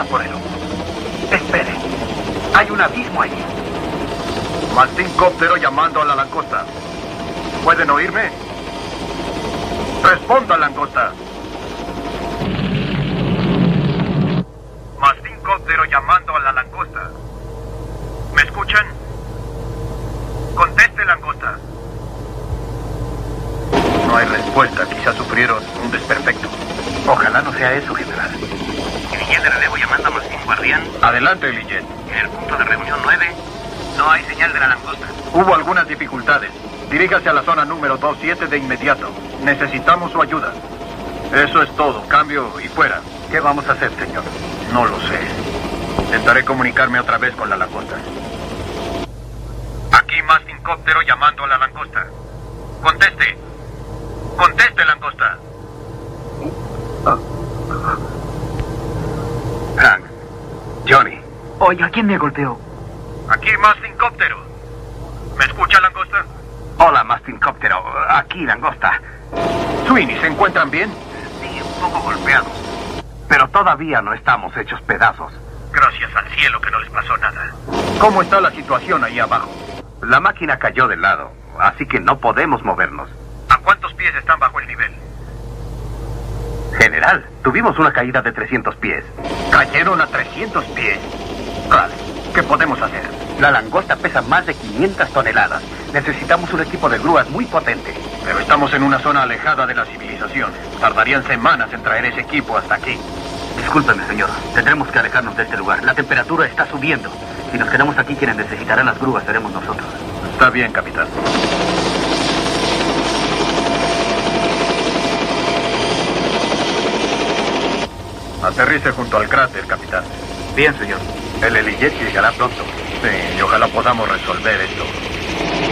por el humo. Espere. Hay un abismo allí. Mastíncóptero llamando a la langosta. ¿Pueden oírme? Responda, langosta. Mastíncóptero llamando a la langosta. ¿Me escuchan? Conteste, langosta. No hay respuesta. Quizás sufrieron un desperfecto. Ojalá no sea eso, general. Guillén de relevo llamando a Mastín Guardián. Adelante, Guillén. En el punto de reunión 9 no hay señal de la langosta. Hubo algunas dificultades. Diríjase a la zona número 27 de inmediato. Necesitamos su ayuda. Eso es todo. Cambio y fuera. ¿Qué vamos a hacer, señor? No lo sé. Intentaré comunicarme otra vez con la langosta. Aquí Mastíncóptero llamando a la langosta. Conteste. Conteste, langosta. Hank. Johnny. Oiga, ¿quién me golpeó? Aquí Mastíncóptero. ¿Me escucha, langosta? Hola, Mastíncóptero. Aquí, langosta. Sweeney, ¿se encuentran bien? Sí, un poco golpeados. Pero todavía no estamos hechos pedazos. Gracias al cielo que no les pasó nada. ¿Cómo está la situación ahí abajo? La máquina cayó de lado, así que no podemos movernos. ¿A cuántos pies están bajo el nivel? General, tuvimos una caída de 300 pies. ¿Cayeron a 300 pies? Vale, ¿qué podemos hacer? La langosta pesa más de 500 toneladas. Necesitamos un equipo de grúas muy potente. Pero estamos en una zona alejada de la civilización. Tardarían semanas en traer ese equipo hasta aquí. Discúlpeme, señor. Tendremos que alejarnos de este lugar. La temperatura está subiendo. Si nos quedamos aquí, quienes necesitarán las grúas seremos nosotros. Está bien, capitán. Aterrice junto al cráter, capitán. Bien, señor. El Eliyet llegará pronto. Sí, y ojalá podamos resolver esto.